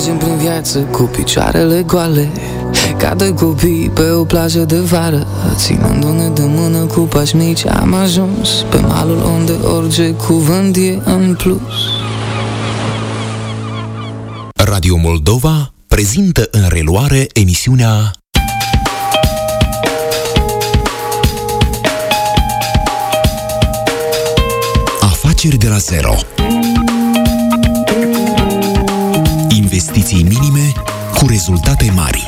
Mergem prin viață cu picioarele goale, ca doi copii pe o plajă de vară, ținându-ne de mână cu pași mici. Am ajuns pe malul unde orice cuvânt e în plus. Radio Moldova prezintă în reluare emisiunea Afaceri de la zero. Investiții minime cu rezultate mari.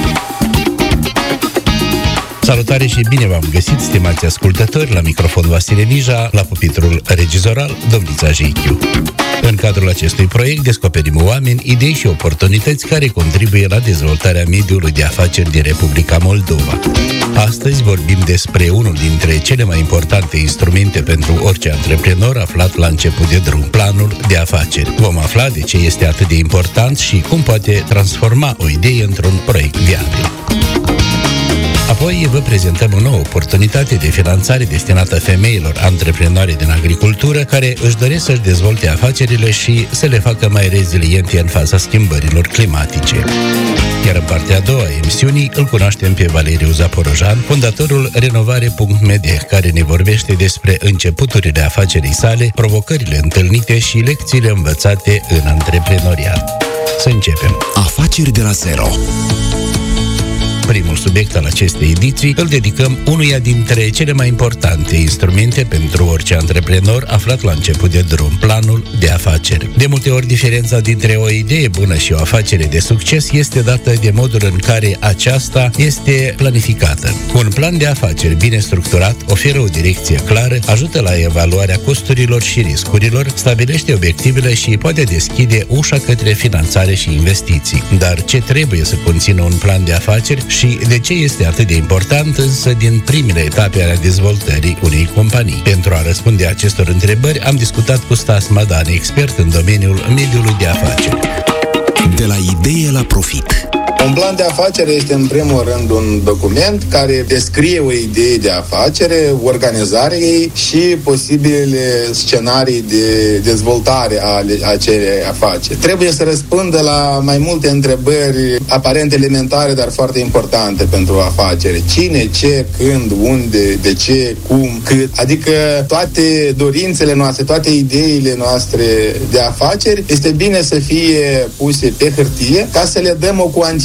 Salutare și bine v-am găsit, stimați ascultători, la microfon Vasile Nija, la pupitrul regizoral Domnița Jeichiu. În cadrul acestui proiect descoperim oameni, idei și oportunități care contribuie la dezvoltarea mediului de afaceri din Republica Moldova. Astăzi vorbim despre unul dintre cele mai importante instrumente pentru orice antreprenor aflat la început de drum, planul de afaceri. Vom afla de ce este atât de important și cum poate transforma o idee într-un proiect viabil. Apoi vă prezentăm o nouă oportunitate de finanțare destinată femeilor antreprenoare din agricultură care își doresc să-și dezvolte afacerile și să le facă mai reziliente în fața schimbărilor climatice. Iar în partea a doua a emisiunii îl cunoaștem pe Valeriu Zaporojan, fondatorul Renovare.md, care ne vorbește despre începuturile afacerii sale, provocările întâlnite și lecțiile învățate în antreprenoriat. Să începem! Afaceri de la zero. Primul subiect al acestei ediții îl dedicăm unuia dintre cele mai importante instrumente pentru orice antreprenor aflat la început de drum, planul de afaceri. De multe ori, diferența dintre o idee bună și o afacere de succes este dată de modul în care aceasta este planificată. Un plan de afaceri bine structurat oferă o direcție clară, ajută la evaluarea costurilor și riscurilor, stabilește obiectivele și poate deschide ușa către finanțare și investiții. Dar ce trebuie să conțină un plan de afaceri și de ce este atât de important însă din primele etape ale dezvoltării unei companii? Pentru a răspunde acestor întrebări am discutat cu Stas Madan, expert în domeniul mediului de afaceri. De la idee la profit. Un plan de afacere este în primul rând un document care descrie o idee de afacere, organizarea ei și posibile scenarii de dezvoltare ale acelei afaceri. Trebuie să răspundă la mai multe întrebări aparent elementare, dar foarte importante pentru afacere. Cine, ce, când, unde, de ce, cum, cât. Adică toate dorințele noastre, toate ideile noastre de afaceri este bine să fie puse pe hârtie ca să le dăm o cuantificare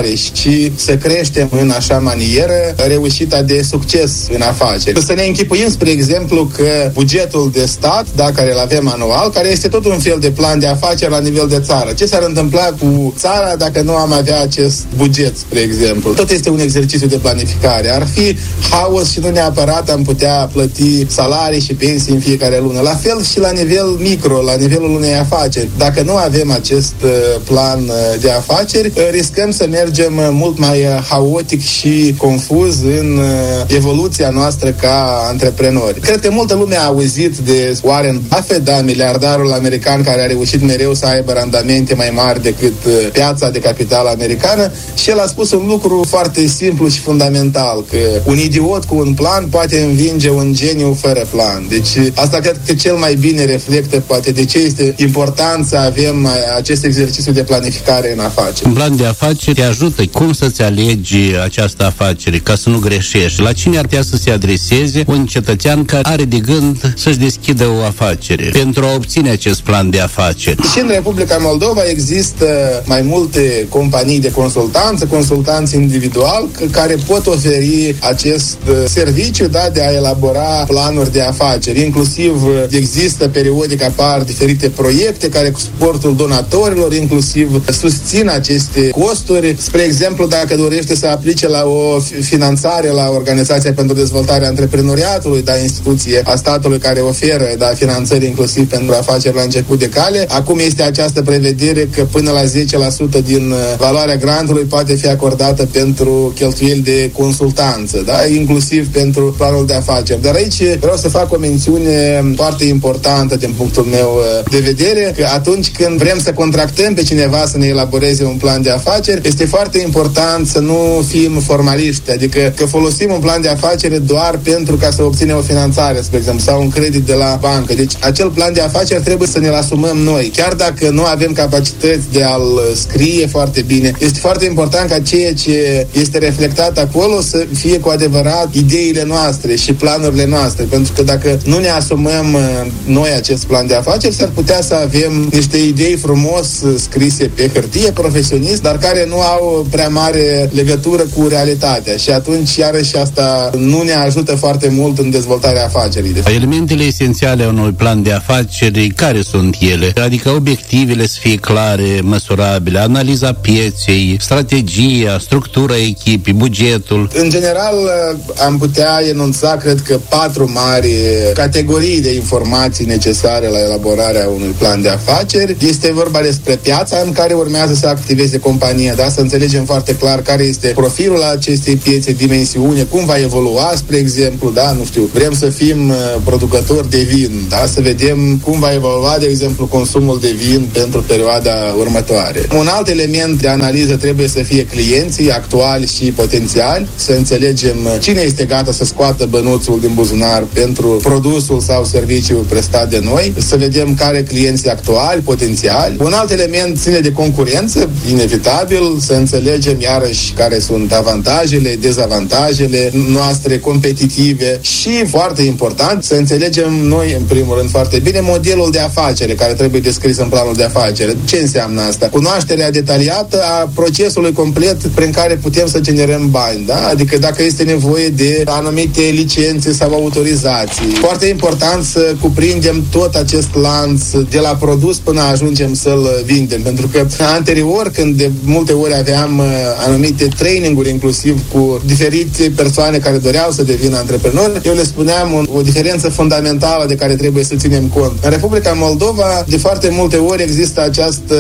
și să creștem în așa manieră reușita de succes în afaceri. Să ne închipuim, spre exemplu, că bugetul de stat, care îl avem anual, care este tot un fel de plan de afaceri la nivel de țară. Ce s-ar întâmpla cu țara dacă nu am avea acest buget, spre exemplu? Tot este un exercițiu de planificare. Ar fi haos și nu neapărat am putea plăti salarii și pensii în fiecare lună. La fel și la nivel micro, la nivelul unei afaceri. Dacă nu avem acest plan de afaceri, riscăm să mergem mult mai haotic și confuz în evoluția noastră ca antreprenori. Cred că multă lume a auzit de Warren Buffett, miliardarul american care a reușit mereu să aibă randamente mai mari decât piața de capital americană, și el a spus un lucru foarte simplu și fundamental, că un idiot cu un plan poate învinge un geniu fără plan. Deci asta cred că cel mai bine reflectă poate de ce este important să avem acest exercițiu de planificare în afaceri. Un plan de afaceri te ajută cum să-ți alegi această afacere, ca să nu greșești. La cine ar putea să se adreseze un cetățean care are de gând să-și deschidă o afacere pentru a obține acest plan de afaceri? Și în Republica Moldova există mai multe companii de consultanți individuali care pot oferi acest serviciu, de a elabora planuri de afaceri. Inclusiv există periodic apar diferite proiecte care cu suportul donatorilor inclusiv susțin aceste costuri. Spre exemplu, dacă dorește să aplice la o finanțare la Organizația pentru Dezvoltarea Antreprenoriatului, instituție a statului care oferă finanțări inclusiv pentru afaceri la început de cale, acum este această prevedere că până la 10% din valoarea grantului poate fi acordată pentru cheltuieli de consultanță, inclusiv pentru planul de afaceri. Dar aici vreau să fac o mențiune foarte importantă din punctul meu de vedere, că atunci când vrem să contractăm pe cineva să ne elaboreze un plan de afaceri, afaceri, este foarte important să nu fim formaliști, adică că folosim un plan de afacere doar pentru ca să obținem o finanțare, spre exemplu, sau un credit de la bancă. Deci acel plan de afaceri trebuie să ne-l asumăm noi. Chiar dacă nu avem capacități de a-l scrie foarte bine, este foarte important ca ceea ce este reflectat acolo să fie cu adevărat ideile noastre și planurile noastre, pentru că dacă nu ne asumăm noi acest plan de afaceri, s-ar putea să avem niște idei frumos scrise pe hârtie, profesionist, dar care nu au prea mare legătură cu realitatea și atunci iarăși asta nu ne ajută foarte mult în dezvoltarea afacerii. Elementele esențiale a unui plan de afaceri, care sunt ele? Adică obiectivele să fie clare, măsurabile, analiza pieței, strategia, structura echipii, bugetul. În general, am putea enunța, cred că 4 mari categorii de informații necesare la elaborarea unui plan de afaceri. Este vorba despre piața în care urmează să activeze compania, da? Să înțelegem foarte clar care este profilul acestei piețe, dimensiune, cum va evolua, spre exemplu, da? Nu știu, vrem să fim producători de vin, da? Să vedem cum va evolua, de exemplu, consumul de vin pentru perioada următoare. Un alt element de analiză trebuie să fie clienții actuali și potențiali, să înțelegem cine este gata să scoată bănuțul din buzunar pentru produsul sau serviciul prestat de noi, să vedem care clienții actuali, potențiali. Un alt element ține de concurență, inevitabil, să înțelegem iarăși care sunt avantajele, dezavantajele noastre competitive și, foarte important, să înțelegem noi, în primul rând, foarte bine modelul de afacere care trebuie descris în planul de afacere. Ce înseamnă asta? Cunoașterea detaliată a procesului complet prin care putem să generăm bani, da? Adică dacă este nevoie de anumite licențe sau autorizații. Foarte important să cuprindem tot acest lanț de la produs până ajungem să-l vindem, pentru că anterior, când de multe ori aveam anumite traininguri inclusiv cu diferite persoane care doreau să devină antreprenori, eu le spuneam o diferență fundamentală de care trebuie să ținem cont. În Republica Moldova, de foarte multe ori există această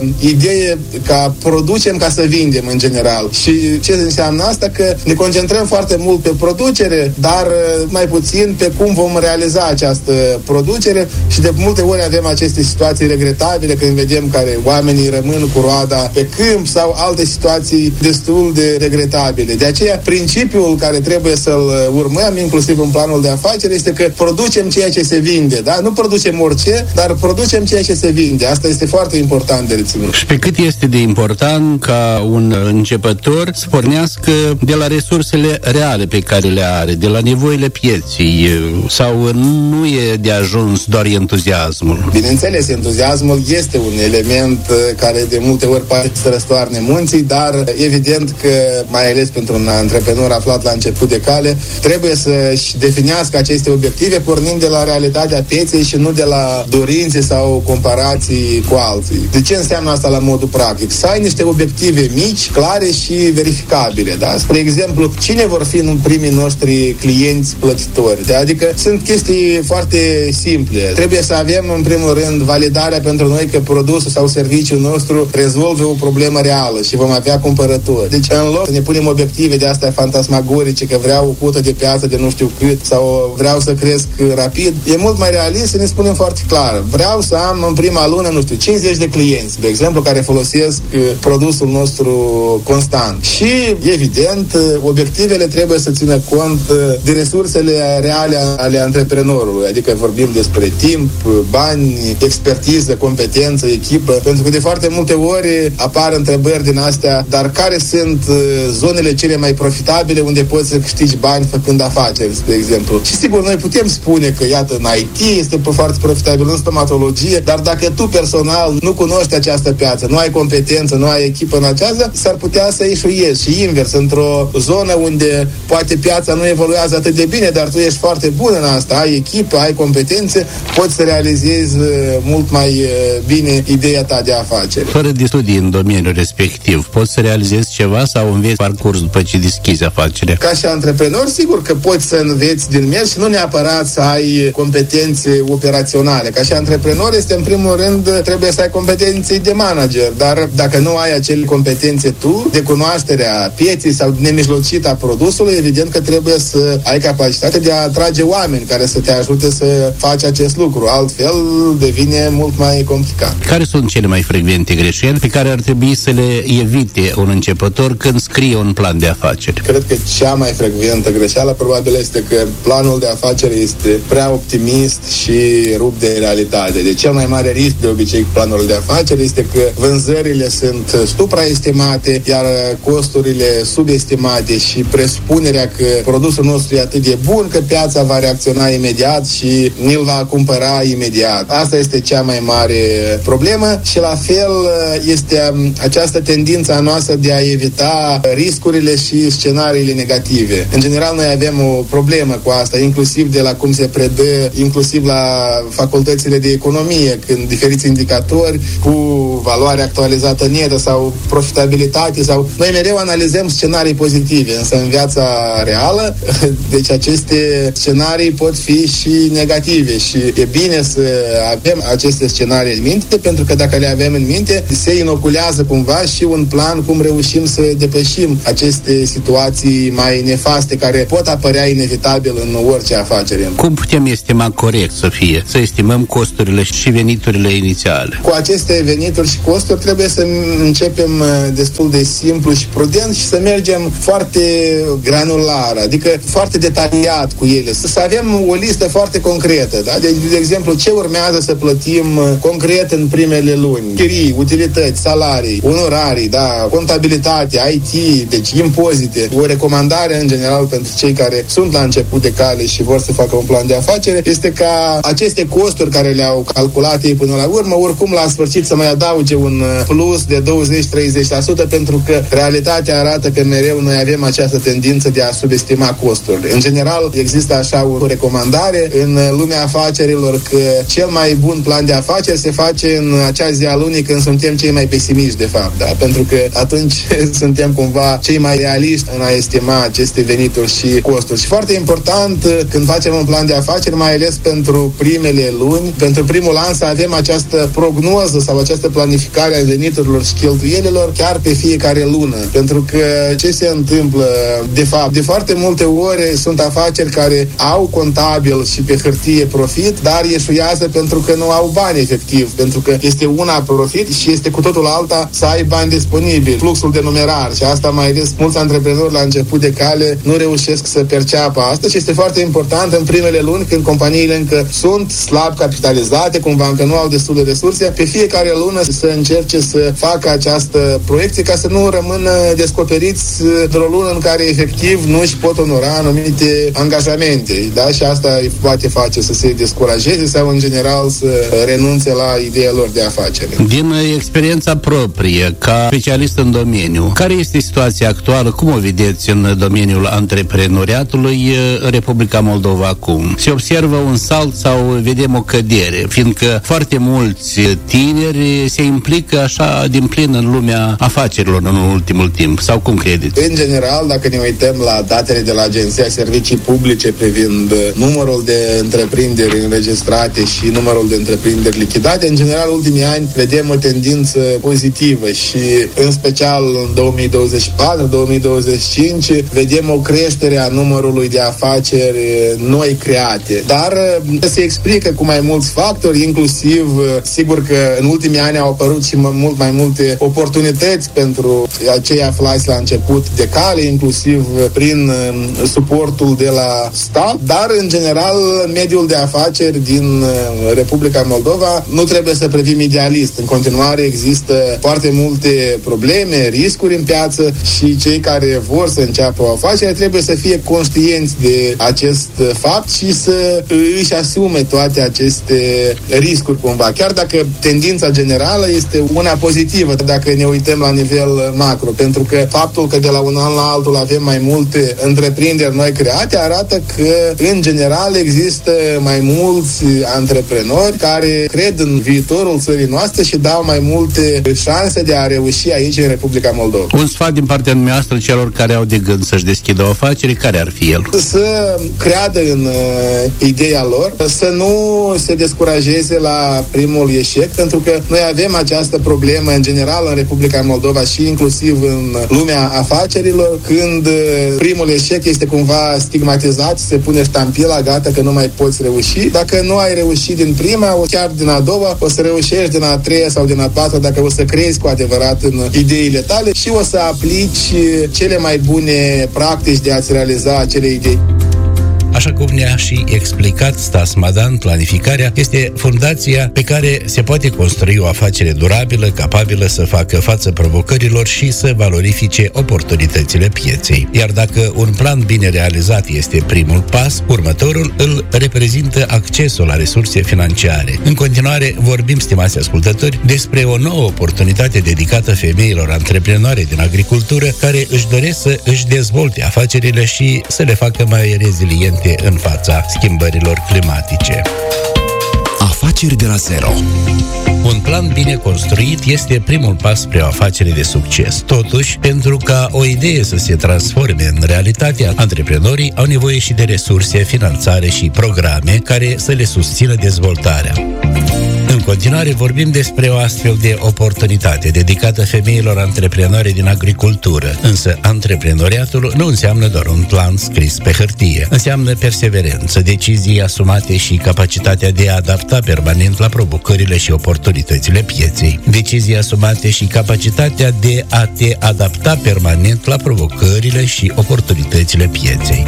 idee ca producem ca să vindem în general. Și ce înseamnă asta? Că ne concentrăm foarte mult pe producere, dar mai puțin pe cum vom realiza această producere și de multe ori avem aceste situații regretabile când vedem care oamenii rămân cu roada pe câmp sau alte situații destul de regretabile. De aceea, principiul care trebuie să-l urmăm, inclusiv în planul de afaceri, este că producem ceea ce se vinde, da? Nu producem orice, dar producem ceea ce se vinde. Asta este foarte important de reținut. Și pe cât este de important ca un începător să pornească de la resursele reale pe care le are, de la nevoile pieții, sau nu e de ajuns doar entuziasmul? Bineînțeles, entuziasmul este un element care de multe ori poate să răstoarne munții, dar evident că, mai ales pentru un antreprenor aflat la început de cale, trebuie să-și definească aceste obiective pornind de la realitatea pieței și nu de la dorințe sau comparații cu alții. De ce înseamnă asta la modul practic? Să ai niște obiective mici, clare și verificabile, da? Spre exemplu, cine vor fi primii noștri clienți plătitori? Adică sunt chestii foarte simple. Trebuie să avem, în primul rând, validarea pentru noi că produsul sau serviciul nostru rezolvă o problemă reală și vom avea cumpărători. Deci, în loc să ne punem obiective de astea fantasmagorice, că vreau o cotă de piață de nu știu cât sau vreau să cresc rapid, e mult mai realist să ne spunem foarte clar. Vreau să am în prima lună, nu știu, 50 de clienți, de exemplu, care folosesc produsul nostru constant. Și, evident, obiectivele trebuie să țină cont de resursele reale ale antreprenorului, adică vorbim despre timp, bani, expertiză, competență, echipă, pentru că de foarte multe ori apar întrebări din astea, dar care sunt zonele cele mai profitabile unde poți să câștigi bani făcând afaceri, spre exemplu. Și sigur, noi putem spune că, iată, în IT este foarte profitabil, în stomatologie, dar dacă tu personal nu cunoști această piață, nu ai competență, nu ai echipă în aceasta, s-ar putea să eșuiezi. Și invers, într-o zonă unde poate piața nu evoluează atât de bine, dar tu ești foarte bun în asta, ai echipă, ai competențe, poți să realizezi mult mai bine ideea ta de afacere. Fără de studii în domeniul respectiv, poți să realizezi ceva sau înveți parcurs după ce deschizi afacerea? Ca și antreprenor, sigur că poți să înveți din mers și nu neapărat să ai competențe operaționale. Ca și antreprenor este, în primul rând, trebuie să ai competențe de manager, dar dacă nu ai acele competențe tu, de cunoașterea pieței sau nemijlocită a produsului, evident că trebuie să ai capacitatea de a atrage oameni care să te ajute să faci acest lucru. Altfel, devine mult mai complicat. Care sunt cele mai frecvente greșeli pe care ar trebui să să le evite un începător când scrie un plan de afaceri? Cred că cea mai frecventă greșeală probabil este că planul de afaceri este prea optimist și rupt de realitate. Deci cel mai mare risc de obicei cu planul de afaceri este că vânzările sunt supraestimate, iar costurile subestimate și presupunerea că produsul nostru e atât de bun că piața va reacționa imediat și ni-l va cumpăra imediat. Asta este cea mai mare problemă și la fel este această tendință a noastră de a evita riscurile și scenariile negative. În general, noi avem o problemă cu asta, inclusiv de la cum se predă, inclusiv la facultățile de economie, când diferiți indicatori cu valoare actualizată netă sau profitabilitate sau... Noi mereu analizăm scenarii pozitive, însă în viața reală, deci aceste scenarii pot fi și negative și e bine să avem aceste scenarii în minte, pentru că dacă le avem în minte, se inoculează cumva și un plan cum reușim să depășim aceste situații mai nefaste care pot apărea inevitabil în orice afacere. Cum putem estima corect să fie? Să estimăm costurile și veniturile inițiale? Cu aceste venituri și costuri trebuie să începem destul de simplu și prudent și să mergem foarte granular, adică foarte detaliat cu ele. Să avem o listă foarte concretă, da? De exemplu, ce urmează să plătim concret în primele luni? Chirii, utilități, salarii, onorarii, da? Contabilitate, IT, deci impozite. O recomandare în general pentru cei care sunt la început de cale și vor să facă un plan de afacere este ca aceste costuri care le-au calculat ei până la urmă, oricum la sfârșit să mai adauge un plus de 20-30%, pentru că realitatea arată că mereu noi avem această tendință de a subestima costurile. În general, există așa o recomandare în lumea afacerilor că cel mai bun plan de afaceri se face în acea zi a lunii când suntem cei mai pesimiști, de fapt, da? Pentru că atunci suntem cumva cei mai realiști în a estima aceste venituri și costuri. Și foarte important, când facem un plan de afaceri, mai ales pentru primele luni, pentru primul an, să avem această prognoză sau această planificare a veniturilor și cheltuielilor chiar pe fiecare lună. Pentru că ce se întâmplă, de fapt, de foarte multe ori sunt afaceri care au contabil și pe hârtie profit, dar eșuează pentru că nu au bani efectiv, pentru că este una profit și este cu totul alta să ai bani disponibili, fluxul de numerar, și asta mai ales mulți antreprenori la început de cale nu reușesc să perceapă asta și este foarte important în primele luni, când companiile încă sunt slab capitalizate, cumva încă nu au destul de resurse, pe fiecare lună să încerce să facă această proiecție ca să nu rămână descoperiți într-o lună în care efectiv nu își pot onora anumite angajamente, da? Și asta îi poate face să se descurajeze sau în general să renunțe la ideea lor de afacere. Din experiența proprie, ca specialist în domeniu, care este situația actuală? Cum o vedeți în domeniul antreprenoriatului în Republica Moldova acum? Se observă un salt sau vedem o cădere? Fiindcă foarte mulți tineri se implică așa din plin în lumea afacerilor în ultimul timp. Sau cum credeți? În general, dacă ne uităm la datele de la Agenția Servicii Publice privind numărul de întreprinderi înregistrate și numărul de întreprinderi lichidate, în general, ultimii ani vedem o tendință pozitivă și în special în 2024-2025 vedem o creștere a numărului de afaceri noi create. Dar se explică cu mai mulți factori, inclusiv, sigur că în ultimii ani au apărut și mult mai multe oportunități pentru acei aflați la început de cale, inclusiv prin suportul de la stat, dar în general mediul de afaceri din Republica Moldova nu trebuie să privim idealist. În continuare există foarte multe probleme, riscuri în piață și cei care vor să înceapă o afacere trebuie să fie conștienți de acest fapt și să își asume toate aceste riscuri cumva. Chiar dacă tendința generală este una pozitivă, dacă ne uităm la nivel macro, pentru că faptul că de la un an la altul avem mai multe întreprinderi noi create arată că în general există mai mulți antreprenori care cred în viitorul țării noastre și dau mai multe șanse de a reuși aici în Republica Moldova. Un sfat din partea noastră celor care au de gând să-și deschidă o afacere, care ar fi el? Să creadă în ideea lor, să nu se descurajeze la primul eșec, pentru că noi avem această problemă în general în Republica Moldova și inclusiv în lumea afacerilor, când primul eșec este cumva stigmatizat, se pune ștampila, gata că nu mai poți reuși. Dacă nu ai reușit din prima, chiar din a doua, o să reușești din a treia sau din a patra, dacă o să crezi cu adevărat în ideile tale și o să aplici cele mai bune practici de a-ți realiza acele idei. Așa cum ne-a și explicat Stas Madan, planificarea este fundația pe care se poate construi o afacere durabilă, capabilă să facă față provocărilor și să valorifice oportunitățile pieței. Iar dacă un plan bine realizat este primul pas, următorul îl reprezintă accesul la resurse financiare. În continuare, vorbim, stimați ascultători, despre o nouă oportunitate dedicată femeilor antreprenoare din agricultură care își doresc să își dezvolte afacerile și să le facă mai reziliente în fața schimbărilor climatice. Afaceri de la zero. Un plan bine construit este primul pas spre o afacere de succes. Totuși, pentru ca o idee să se transforme în realitate, antreprenorii au nevoie și de resurse, finanțare și programe care să le susțină dezvoltarea. În continuare, vorbim despre o astfel de oportunitate dedicată femeilor antreprenoare din agricultură. Însă, antreprenoriatul nu înseamnă doar un plan scris pe hârtie. Înseamnă perseverență, decizii asumate și capacitatea de a adapta permanent la provocările și oportunitățile pieței. Decizii asumate și capacitatea de a te adapta permanent la provocările și oportunitățile pieței.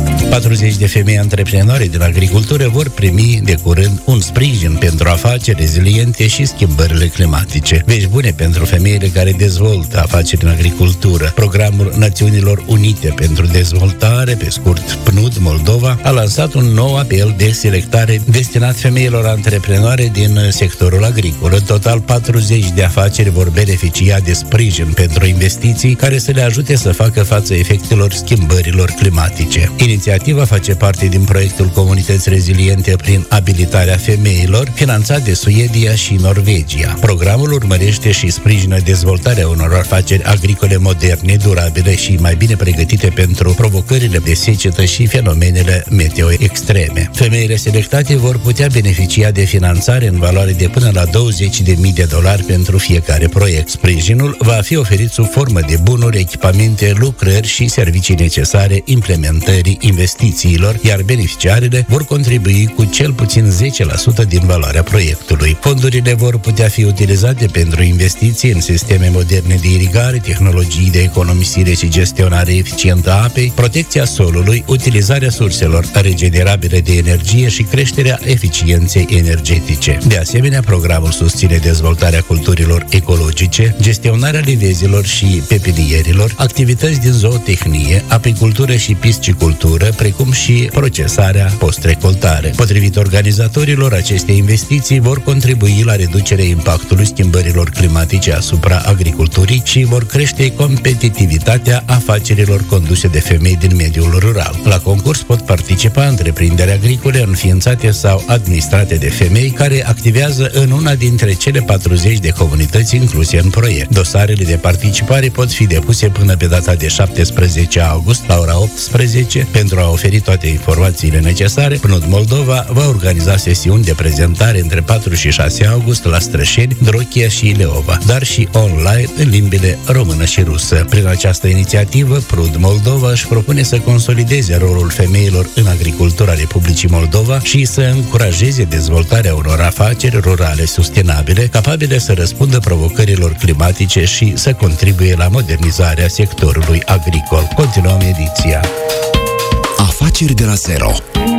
40 de femei antreprenori din agricultură vor primi de curând un sprijin pentru afaceri reziliente și schimbările climatice. Vești bune pentru femeile care dezvoltă afaceri în agricultură. Programul Națiunilor Unite pentru Dezvoltare, pe scurt PNUD Moldova, a lansat un nou apel de selectare destinat femeilor antreprenoare din sectorul agricol. În total, 40 de afaceri vor beneficia de sprijin pentru investiții care să le ajute să facă față efectelor schimbărilor climatice. Inițiativa face parte din proiectul Comunități Reziliente prin abilitarea femeilor, finanțat de Suedia și Norvegia. Programul urmărește și sprijină dezvoltarea unor afaceri agricole moderne, durabile și mai bine pregătite pentru provocările de secetă și fenomenele meteo extreme. Femeile selectate vor putea beneficia de finanțare în valoare de până la $20.000 pentru fiecare proiect. Sprijinul va fi oferit sub formă de bunuri, echipamente, lucrări și servicii necesare implementării investițiilor, iar beneficiarele vor contribui cu cel puțin 10% din valoarea proiectului. Fondurile vor putea fi utilizate pentru investiții în sisteme moderne de irigare, tehnologii de economisire și gestionare eficientă a apei, protecția solului, utilizarea surselor regenerabile de energie și creșterea eficienței energetice. De asemenea, programul susține dezvoltarea culturilor ecologice, gestionarea livezilor și pepinierilor, activități din zootehnie, apicultură și piscicultură, precum și procesarea post-recoltare. Potrivit organizatorilor, aceste investiții vor contribui la reducerea impactului schimbărilor climatice asupra agriculturii și vor crește competitivitatea afacerilor conduse de femei din mediul rural. La concurs pot participa întreprinderi agricole înființate sau administrate de femei care activează în una dintre cele 40 de comunități incluse în proiect. Dosarele de participare pot fi depuse până pe data de 17 august la ora 18. Pentru a oferi toate informațiile necesare, PNUD Moldova va organiza sesiuni de prezentare între 4 și 6 august la Strășeni, Drochia și Ileova, dar și online în limbile română și rusă. Prin această inițiativă, PNUD Moldova își propune să consolideze rolul femeilor în agricultura Republicii Moldova și să încurajeze dezvoltarea unor afaceri rurale sustenabile, capabile să răspundă provocărilor climatice și să contribuie la modernizarea sectorului agricol. Continuăm ediția. Afaceri de la zero.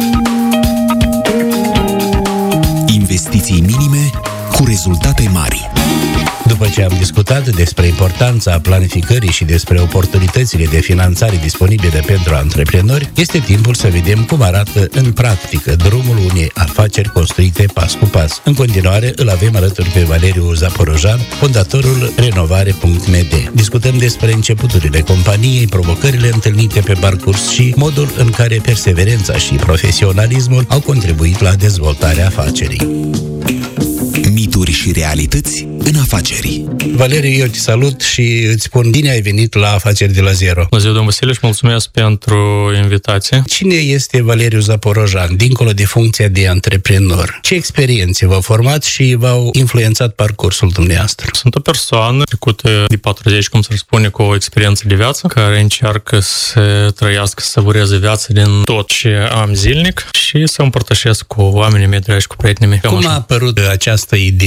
Investiții minime cu rezultate mari. După ce am discutat despre importanța planificării și despre oportunitățile de finanțare disponibile pentru antreprenori, este timpul să vedem cum arată în practică drumul unei afaceri construite pas cu pas. În continuare, îl avem alături pe Valeriu Zaporojan, fondatorul Renovare.md. Discutăm despre începuturile companiei, provocările întâlnite pe parcurs și modul în care perseverența și profesionalismul au contribuit la dezvoltarea afacerii. Mituri și realități în afaceri. Valeriu, eu te salut și îți spun bine ai venit la Afaceri de la Zero. Bună ziua, domnul Vasile, și mulțumesc pentru invitație. Cine este Valeriu Zaporojan, dincolo de funcția de antreprenor? Ce experiențe v-au format și v-au influențat parcursul dumneavoastră? Sunt o persoană trecută de 40, cum se spune, cu o experiență de viață, care încearcă să trăiască, să savureze viața din tot ce am zilnic și să împărtășesc cu oamenii mei dragi, cu prietenii mei. Cum a apărut această idee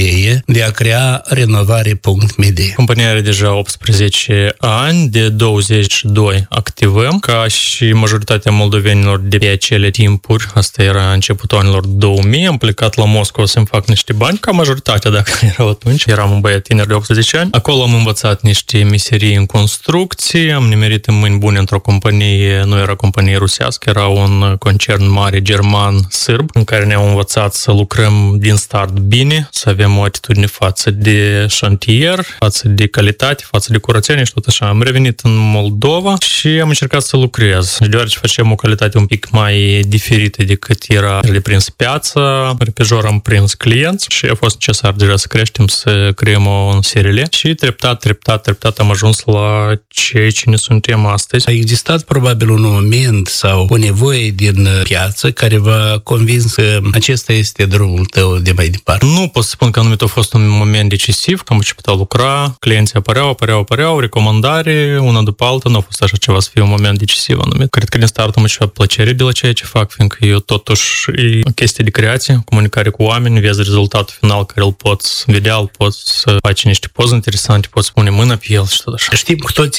idee de a crea renovare.md. Compania are deja 18 ani, de 22 activăm, ca și majoritatea moldovenilor de pe acele timpuri. Asta era începutul anilor 2000, am plecat la Moscova să-mi fac niște bani, ca majoritatea dacă erau atunci. Eram un băiat tiner de 18 ani. Acolo am învățat niște meserii în construcții, am nimerit în mâini bune într-o companie, nu era companie rusească, era un concern mare german-sârb, în care ne-au învățat să lucrăm din start bine, să avem o atitudine față de șantier, față de calitate, față de curățenie și tot așa. Am revenit în Moldova și am încercat să lucrez. Deoarece facem o calitate un pic mai diferită decât era de prins piața, repejor am prins clienți și a fost necesar deja să creștem, să creăm un SRL și treptat am ajuns la ceea ce ne suntem astăzi. A existat probabil un moment sau o nevoie din piață care v-a convins că acesta este drumul tău de mai departe? Nu pot să spun că anumit a fost un moment decisiv, că am început a lucra, clienții apăreau, recomandare, una după alta, nu a fost așa ceva să fie un moment decisiv anumit. Cred că din start am început plăcere de la ceea ce fac, fiindcă eu totuși e o chestie de creație, comunicare cu oameni, vezi rezultatul final care îl poți vedea, îl poți să faci niște poze interesante, poți pune mâna pe el și tot așa. Știm cu toții